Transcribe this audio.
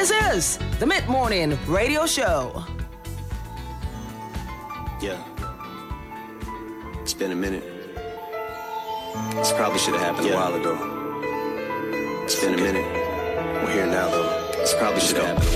This is the Mid-Morning Radio Show. Yeah. It's been a minute. This probably should have happened a while ago. It's been a minute. We're here now, though. This probably should have happened.